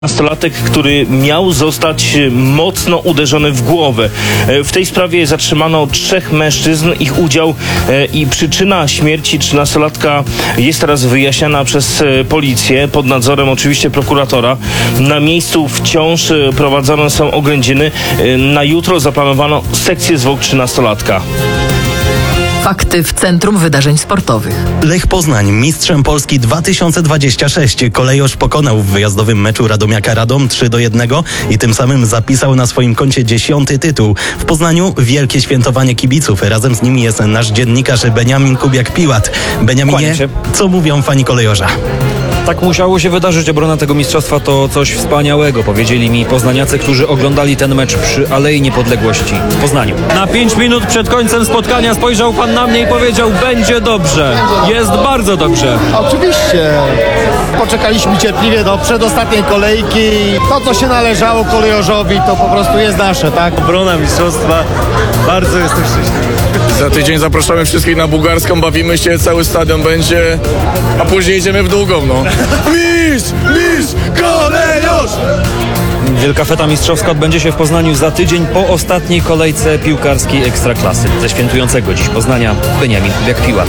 Nastolatek, który miał zostać mocno uderzony w głowę. W tej sprawie zatrzymano 3 mężczyzn. Ich udział i przyczyna śmierci 13-latka jest teraz wyjaśniana przez policję, pod nadzorem oczywiście prokuratora. Na miejscu wciąż prowadzone są oględziny. Na jutro zaplanowano sekcję zwłok 13-latka. Fakty w Centrum Wydarzeń Sportowych. Lech Poznań, mistrzem Polski 2026. Kolejorz pokonał w wyjazdowym meczu Radomiaka Radom 3-1 i tym samym zapisał na swoim koncie 10. tytuł. W Poznaniu wielkie świętowanie kibiców. Razem z nimi jest nasz dziennikarz Beniamin Kubiak-Piłat. Beniaminie, co mówią fani kolejorza? Tak musiało się wydarzyć. Obrona tego mistrzostwa to coś wspaniałego, powiedzieli mi poznaniacy, którzy oglądali ten mecz przy Alei Niepodległości w Poznaniu. Na 5 minut przed końcem spotkania spojrzał pan na mnie i powiedział: będzie dobrze, jest bardzo dobrze. Oczywiście. Poczekaliśmy cierpliwie do przedostatniej kolejki. To, co się należało kolejorzowi, to po prostu jest nasze, tak? Obrona mistrzostwa. Bardzo jestem szczęśliwy. Za tydzień zapraszamy wszystkich na bułgarską, bawimy się, cały stadion będzie, a później idziemy w długą, no. Mistrz, kolejorz! Wielka feta mistrzowska odbędzie się w Poznaniu za tydzień po ostatniej kolejce piłkarskiej Ekstraklasy. Ze świętującego dziś Poznania Beniamin Kubiak-Piłat.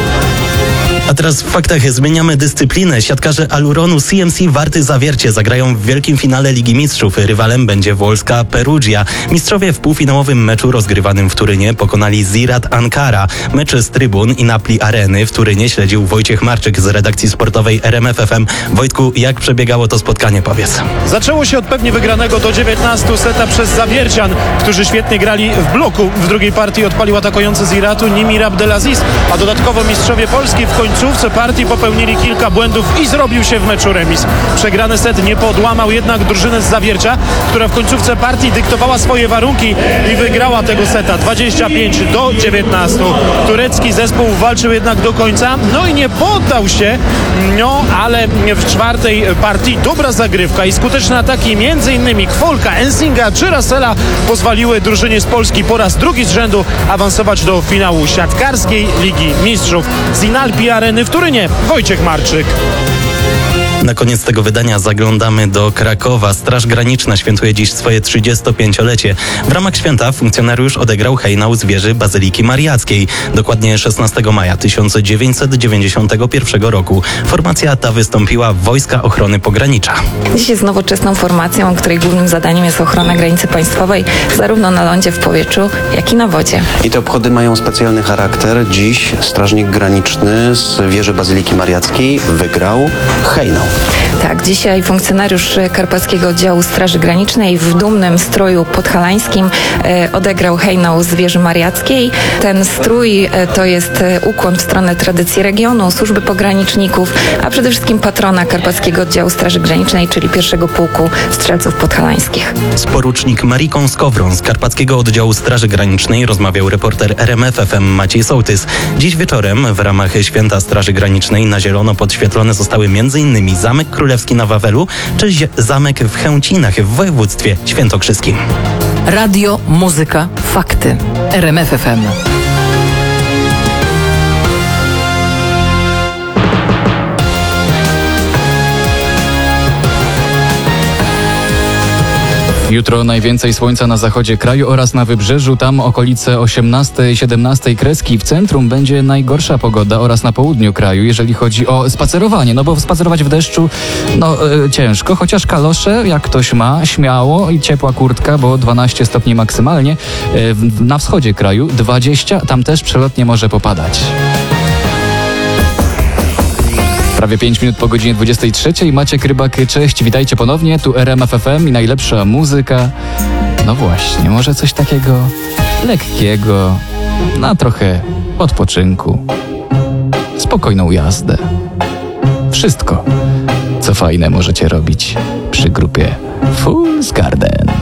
A teraz w faktach zmieniamy dyscyplinę. Siatkarze Aluronu CMC Warty Zawiercie zagrają w wielkim finale Ligi Mistrzów. Rywalem będzie włoska Perugia. Mistrzowie w półfinałowym meczu rozgrywanym w Turynie pokonali Ziraat Ankara. Mecz z trybun i Napli Areny w Turynie śledził Wojciech Marczyk z redakcji sportowej RMF FM. Wojtku, jak przebiegało to spotkanie, powiedz? Zaczęło się od pewnie wygranego do 19 seta przez Zawiercian, którzy świetnie grali w bloku. W drugiej partii odpalił atakujący Ziraatu Nimir Abdelaziz, a dodatkowo mistrzowie Polski w końcówce partii popełnili kilka błędów i zrobił się w meczu remis. Przegrany set nie podłamał jednak drużynę z Zawiercia, która w końcówce partii dyktowała swoje warunki i wygrała tego seta 25-19. Turecki zespół walczył jednak do końca, no i nie poddał się, ale w czwartej partii dobra zagrywka i skuteczne ataki m.in. Kwolka, Ensinga czy Russella pozwoliły drużynie z Polski po raz drugi z rzędu awansować do finału siatkarskiej Ligi Mistrzów. Z Inalpi Areny w Turynie Wojciech Marczyk. Na koniec tego wydania zaglądamy do Krakowa. Straż Graniczna świętuje dziś swoje 35-lecie. W ramach święta funkcjonariusz odegrał hejnał z wieży Bazyliki Mariackiej. Dokładnie 16 maja 1991 roku. Formacja ta wystąpiła w Wojska Ochrony Pogranicza. Dziś jest nowoczesną formacją, której głównym zadaniem jest ochrona granicy państwowej, zarówno na lądzie, w powietrzu, jak i na wodzie. I te obchody mają specjalny charakter. Dziś strażnik graniczny z wieży Bazyliki Mariackiej wygrał hejnał. Tak, dzisiaj funkcjonariusz Karpackiego Oddziału Straży Granicznej w dumnym stroju podhalańskim odegrał hejnał z wieży Mariackiej. Ten strój to jest ukłon w stronę tradycji regionu, służby pograniczników, a przede wszystkim patrona Karpackiego Oddziału Straży Granicznej, czyli 1. Pułku Strzelców Podhalańskich. Z porucznik Mariką Skowron z Karpackiego Oddziału Straży Granicznej rozmawiał reporter RMF FM Maciej Sołtys. Dziś wieczorem w ramach Święta Straży Granicznej na zielono podświetlone zostały m.in. Zamek Królewski na Wawelu czy zamek w Chęcinach w województwie świętokrzyskim. Radio, muzyka, fakty. RMF FM. Jutro najwięcej słońca na zachodzie kraju oraz na wybrzeżu, tam okolice 18-17 kreski. W centrum będzie najgorsza pogoda oraz na południu kraju, jeżeli chodzi o spacerowanie. No bo spacerować w deszczu, ciężko, chociaż kalosze, jak ktoś ma, śmiało i ciepła kurtka, bo 12 stopni maksymalnie. Na wschodzie kraju 20, tam też przelotnie może popadać. Prawie 5 minut po godzinie 23. Maciek Rybak, cześć, witajcie ponownie. Tu RMF FM i najlepsza muzyka. No właśnie, może coś takiego lekkiego, na trochę odpoczynku, spokojną jazdę. Wszystko, co fajne możecie robić przy grupie Fool's Garden.